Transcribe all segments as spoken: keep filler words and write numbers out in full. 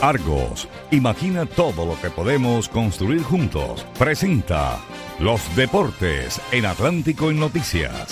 Argos, imagina todo lo que podemos construir juntos. Presenta Los Deportes en Atlántico en Noticias.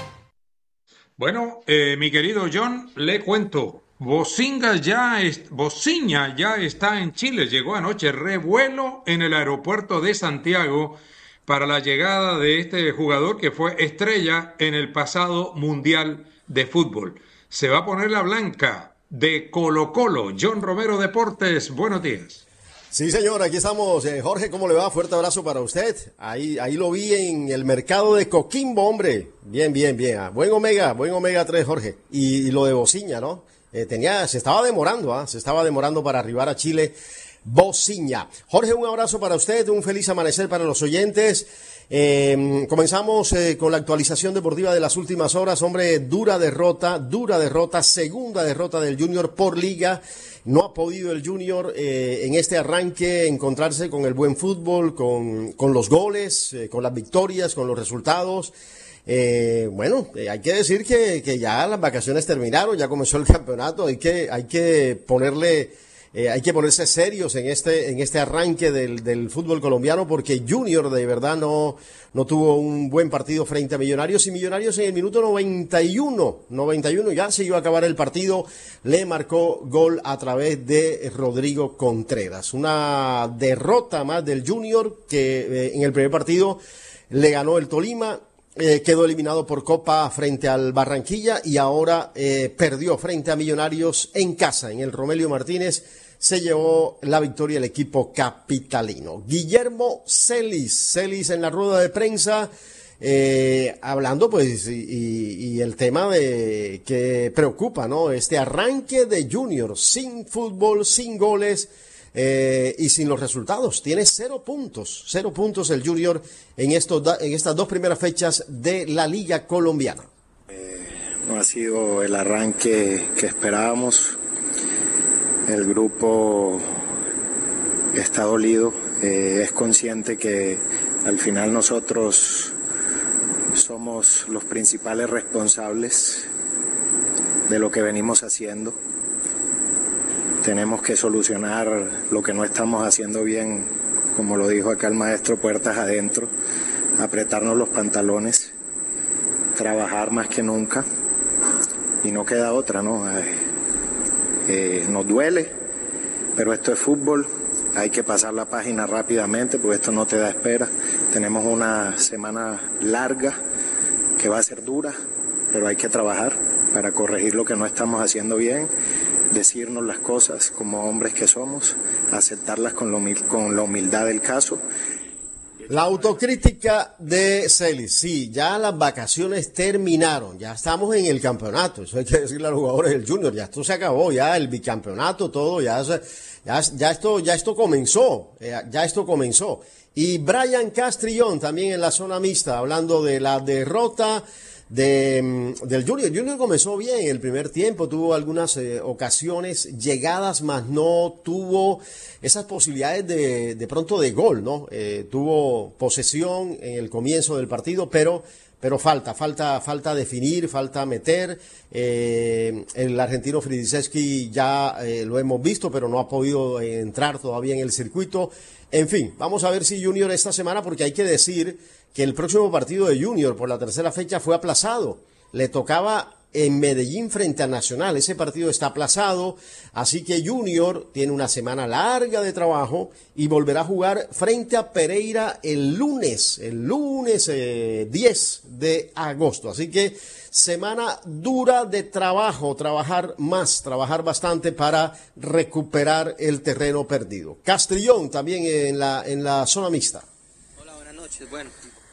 Bueno, eh, mi querido John, le cuento. Bocinga ya es, Bociña ya está en Chile. Llegó anoche, revuelo en el aeropuerto de Santiago para la llegada de este jugador que fue estrella en el pasado Mundial de Fútbol. Se va a poner la blanca de Colo-Colo. John Romero Deportes, buenos días. Sí, señor, aquí estamos. Eh, Jorge, ¿cómo le va? Fuerte abrazo para usted. Ahí, ahí lo vi en el mercado de Coquimbo, hombre. Bien, bien, bien. Ah, buen Omega, buen Omega tres, Jorge. Y, y lo de Bociña, ¿no? Eh, tenía, se estaba demorando, ¿ah? Se estaba demorando para arribar a Chile. Bociña. Jorge, un abrazo para usted, un feliz amanecer para los oyentes. Eh, comenzamos eh, con la actualización deportiva de las últimas horas. Hombre, dura derrota, dura derrota, segunda derrota del Junior por liga. No ha podido el Junior eh, en este arranque encontrarse con el buen fútbol, con, con los goles, eh, con las victorias, con los resultados. Eh, bueno, eh, hay que decir que, que ya las vacaciones terminaron, ya comenzó el campeonato, hay que, hay que ponerle... Eh, hay que ponerse serios en este en este arranque del, del fútbol colombiano, porque Junior de verdad no, no tuvo un buen partido frente a Millonarios, y Millonarios en el minuto noventa y uno ya se iba a acabar el partido, le marcó gol a través de Rodrigo Contreras. Una derrota más del Junior que eh, en el primer partido le ganó el Tolima. Eh, quedó eliminado por Copa frente al Barranquilla y ahora eh, perdió frente a Millonarios en casa, en el Romelio Martínez. Se llevó la victoria el equipo capitalino. Guillermo Celis, Celis en la rueda de prensa, eh, hablando pues y, y, y el tema de que preocupa, ¿no? Este arranque de Junior sin fútbol, sin goles. Eh, y sin los resultados, tiene cero puntos, cero puntos el Junior en, estos, en estas dos primeras fechas de la Liga Colombiana. Eh, no ha sido el arranque que esperábamos, el grupo está dolido, eh, es consciente que al final nosotros somos los principales responsables de lo que venimos haciendo. Tenemos que solucionar lo que no estamos haciendo bien, como lo dijo acá el maestro, puertas adentro, apretarnos los pantalones, trabajar más que nunca, y no queda otra, ¿no? Eh, eh, nos duele, pero esto es fútbol, hay que pasar la página rápidamente, porque esto no te da espera. Tenemos una semana larga que va a ser dura, pero hay que trabajar para corregir lo que no estamos haciendo bien, decirnos las cosas como hombres que somos, aceptarlas con, lo, con la humildad del caso. La autocrítica de Celis, sí, ya las vacaciones terminaron, ya estamos en el campeonato, eso hay que decirle a los jugadores del Junior, ya esto se acabó, ya el bicampeonato, todo, ya, ya, ya, esto, ya esto comenzó, ya esto comenzó. Y Brian Castrillón también en la zona mixta, hablando de la derrota De, del Junior. Junior comenzó bien el primer tiempo, tuvo algunas eh, ocasiones, llegadas, más no tuvo esas posibilidades de, de pronto de gol, ¿no? Eh, tuvo posesión en el comienzo del partido, pero, pero falta, falta, falta definir, falta meter. Eh, el argentino Fridiseski ya eh, lo hemos visto, pero no ha podido entrar todavía en el circuito. En fin, vamos a ver si Junior esta semana, porque hay que decir que el próximo partido de Junior por la tercera fecha fue aplazado. Le tocaba en Medellín frente a Nacional. Ese partido está aplazado, así que Junior tiene una semana larga de trabajo y volverá a jugar frente a Pereira el lunes, el lunes eh, diez de agosto. Así que semana dura de trabajo, trabajar más, trabajar bastante para recuperar el terreno perdido. Castrillón también en la, en la zona mixta. Hola, buenas noches. Bueno,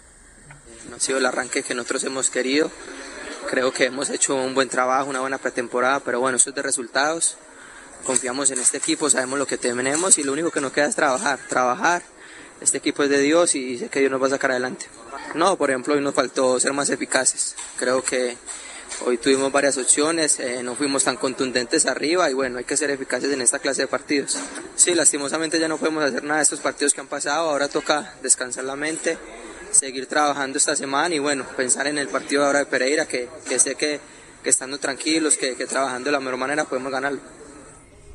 no ha sido el arranque que nosotros hemos querido. Creo que hemos hecho un buen trabajo, una buena pretemporada, pero bueno, eso es de resultados. Confiamos en este equipo, sabemos lo que tenemos y lo único que nos queda es trabajar, trabajar. Este equipo es de Dios y sé que Dios nos va a sacar adelante. No, por ejemplo, hoy nos faltó ser más eficaces. Creo que hoy tuvimos varias opciones, eh, no fuimos tan contundentes arriba y bueno, hay que ser eficaces en esta clase de partidos. Sí, lastimosamente ya no podemos hacer nada de estos partidos que han pasado, ahora toca descansar la mente, seguir trabajando esta semana y bueno, pensar en el partido ahora de Pereira, que, que sé que, que estando tranquilos, que, que trabajando de la mejor manera podemos ganarlo.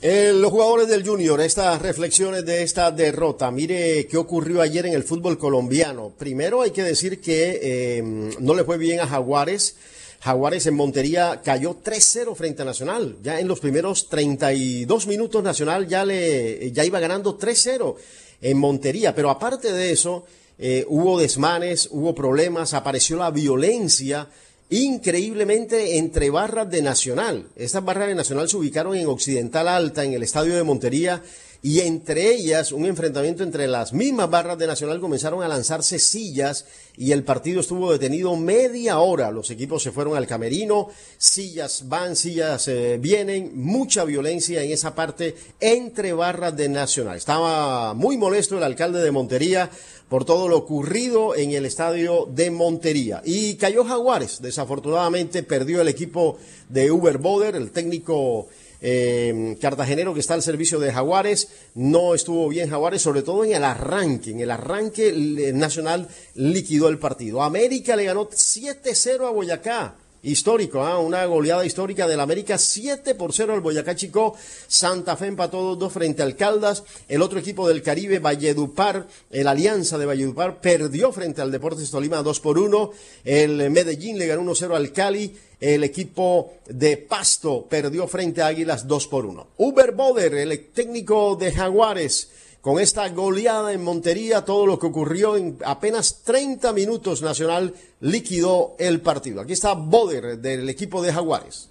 Eh, los jugadores del Junior, estas reflexiones de esta derrota. Mire qué ocurrió ayer en el fútbol colombiano. Primero hay que decir que eh, no le fue bien a Jaguares. Jaguares en Montería cayó tres cero frente a Nacional. Ya en los primeros treinta y dos minutos Nacional ya, le, ya iba ganando tres cero en Montería. Pero aparte de eso, eh, hubo desmanes, hubo problemas, apareció la violencia increíblemente entre barras de Nacional. Estas barras de Nacional se ubicaron en Occidental Alta, en el estadio de Montería, y entre ellas un enfrentamiento entre las mismas barras de Nacional. Comenzaron a lanzarse sillas y el partido estuvo detenido media hora. Los equipos se fueron al camerino, sillas van, sillas eh, vienen, mucha violencia en esa parte entre barras de Nacional. Estaba muy molesto el alcalde de Montería por todo lo ocurrido en el estadio de Montería. Y cayó Jaguares, desafortunadamente perdió el equipo de Uber Boder, el técnico eh, cartagenero que está al servicio de Jaguares. No estuvo bien Jaguares, sobre todo en el arranque. En el arranque el Nacional liquidó el partido. América le ganó siete cero a Boyacá. Histórico, ¿eh? Una goleada histórica del América, siete por cero al Boyacá Chicó. Santa Fe empató dos dos frente al Caldas. El otro equipo del Caribe, Valledupar, el Alianza de Valledupar, perdió frente al Deportes Tolima dos por uno. El Medellín le ganó uno cero al Cali. El equipo de Pasto perdió frente a Águilas dos por uno. Uber Boder, el técnico de Jaguares, con esta goleada en Montería, todo lo que ocurrió en apenas treinta minutos, Nacional liquidó el partido. Aquí está Boder del equipo de Jaguares.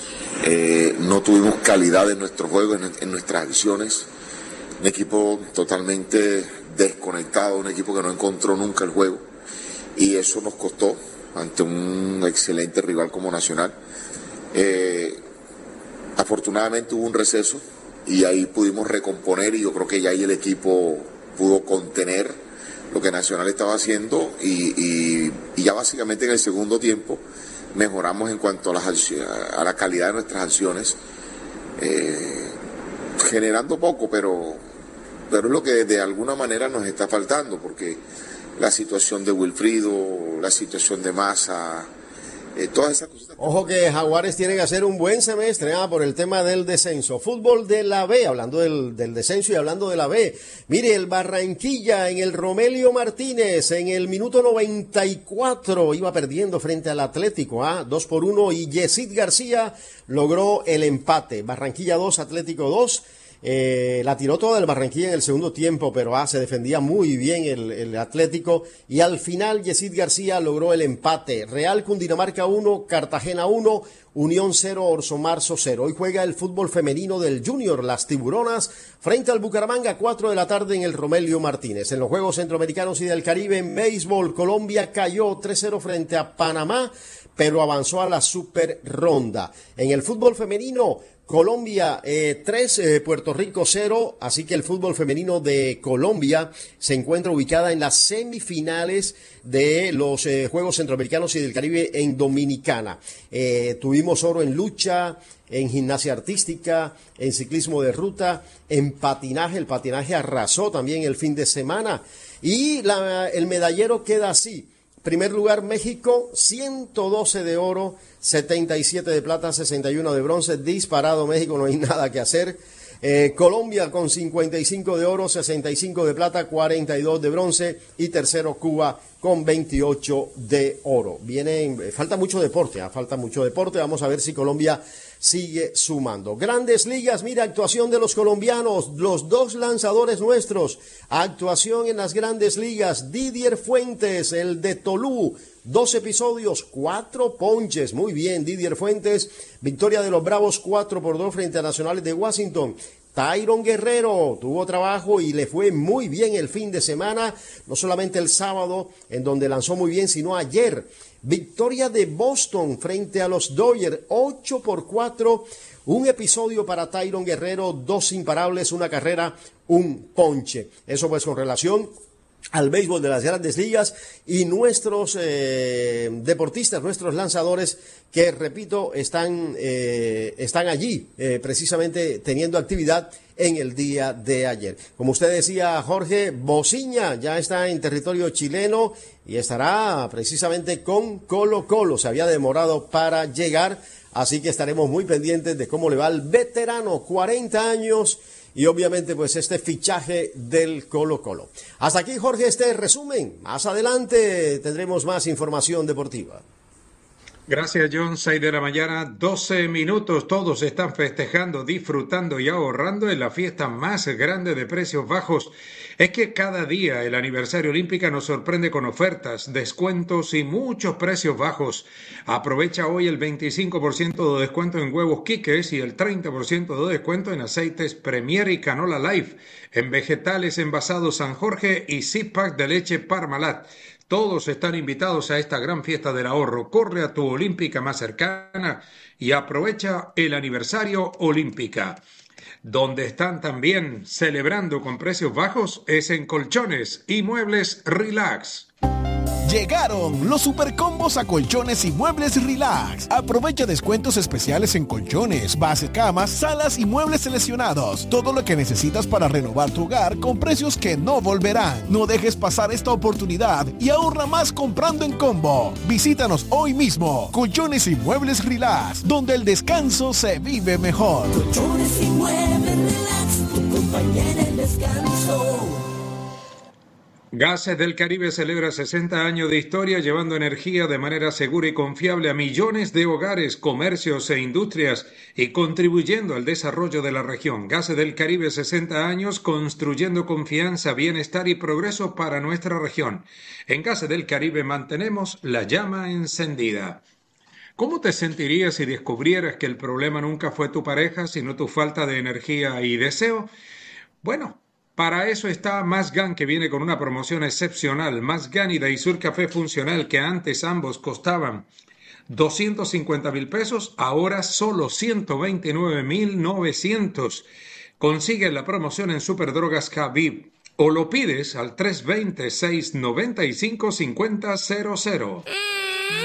Eh, no tuvimos calidad en nuestro juego, en, en nuestras acciones. Un equipo totalmente desconectado, un equipo que no encontró nunca el juego. Y eso nos costó ante un excelente rival como Nacional. Eh, afortunadamente hubo un receso y ahí pudimos recomponer, y yo creo que ya ahí el equipo pudo contener lo que Nacional estaba haciendo, y, y, y ya básicamente en el segundo tiempo mejoramos en cuanto a, las, a la calidad de nuestras acciones, eh, generando poco, pero, pero es lo que de alguna manera nos está faltando, porque la situación de Wilfrido, la situación de Massa, Eh, todas esas cosas. Ojo que Jaguares tiene que hacer un buen semestre ah, por el tema del descenso. Fútbol de la B, hablando del, del descenso y hablando de la B. Mire, el Barranquilla en el Romelio Martínez en el minuto noventa y cuatro iba perdiendo frente al Atlético, ah, dos por uno, y Yesid García logró el empate. Barranquilla dos, Atlético dos. Eh, la tiró toda el Barranquilla en el segundo tiempo, pero ah, se defendía muy bien el, el Atlético, y al final Yesid García logró el empate. Real Cundinamarca uno, Cartagena uno, Unión cero, Orso Marzo cero. Hoy juega el fútbol femenino del Junior, las Tiburonas, frente al Bucaramanga, cuatro de la tarde en el Romelio Martínez. En los Juegos Centroamericanos y del Caribe en béisbol, Colombia cayó tres cero frente a Panamá, pero avanzó a la super ronda. En el fútbol femenino, Colombia eh, tres, eh, Puerto Rico cero, así que el fútbol femenino de Colombia se encuentra ubicada en las semifinales de los eh, Juegos Centroamericanos y del Caribe en Dominicana. Eh, tuvimos oro en lucha, en gimnasia artística, en ciclismo de ruta, en patinaje. El patinaje arrasó también el fin de semana, y la, el medallero queda así. Primer lugar México, ciento doce de oro, setenta y siete de plata, sesenta y uno de bronce. Disparado México, no hay nada que hacer. Eh, Colombia con cincuenta y cinco de oro, sesenta y cinco de plata, cuarenta y dos de bronce. Y tercero Cuba con veintiocho de oro. Viene, falta mucho deporte, ¿eh? falta mucho deporte. Vamos a ver si Colombia sigue sumando. Grandes Ligas, mira, actuación de los colombianos, los dos lanzadores nuestros, actuación en las Grandes Ligas. Didier Fuentes, el de Tolú, dos episodios, cuatro ponches, muy bien Didier Fuentes. Victoria de los Bravos cuatro por dos frente a Nacionales de Washington. Tyron Guerrero tuvo trabajo y le fue muy bien el fin de semana, no solamente el sábado, en donde lanzó muy bien, sino ayer. Victoria de Boston frente a los Dodgers, ocho por cuatro, un episodio para Tyron Guerrero, dos imparables, una carrera, un ponche. Eso pues con relación al béisbol de las Grandes Ligas, y nuestros eh, deportistas, nuestros lanzadores que, repito, están, eh, están allí eh, precisamente teniendo actividad en el día de ayer. Como usted decía, Jorge, Bociña ya está en territorio chileno y estará precisamente con Colo Colo. Se había demorado para llegar Así que estaremos muy pendientes de cómo le va al veterano, cuarenta años, y obviamente pues este fichaje del Colo Colo. Hasta aquí, Jorge, este resumen. Más adelante tendremos más información deportiva. Gracias, John. seis de la mañana, doce minutos. Todos están festejando, disfrutando y ahorrando en la fiesta más grande de precios bajos. Es que cada día el aniversario Olímpica nos sorprende con ofertas, descuentos y muchos precios bajos. Aprovecha hoy el veinticinco por ciento de descuento en huevos Quiques y el treinta por ciento de descuento en aceites Premier y Canola Life, en vegetales envasados San Jorge y six-pack de leche Parmalat. Todos están invitados a esta gran fiesta del ahorro. Corre a tu Olímpica más cercana y aprovecha el aniversario Olímpica. Donde están también celebrando con precios bajos es en Colchones y Muebles Relax. Llegaron los supercombos a Colchones y Muebles Relax. Aprovecha descuentos especiales en colchones, base, camas, salas y muebles seleccionados. Todo lo que necesitas para renovar tu hogar con precios que no volverán. No dejes pasar esta oportunidad y ahorra más comprando en combo. Visítanos hoy mismo. Colchones y Muebles Relax, donde el descanso se vive mejor. Colchones y Muebles Relax, tu compañía en el descanso. Gases del Caribe celebra sesenta años de historia llevando energía de manera segura y confiable a millones de hogares, comercios e industrias y contribuyendo al desarrollo de la región. Gases del Caribe, sesenta años construyendo confianza, bienestar y progreso para nuestra región. En Gases del Caribe mantenemos la llama encendida. ¿Cómo te sentirías si descubrieras que el problema nunca fue tu pareja, sino tu falta de energía y deseo? Bueno, para eso está Más Gan, que viene con una promoción excepcional. Más Gan y Daisur Café Funcional, que antes ambos costaban doscientos cincuenta mil pesos, ahora solo ciento veintinueve mil novecientos. Consigue la promoción en Superdrogas Khabib o lo pides al tres dos cero, seis nueve cinco, cinco cero cero cero.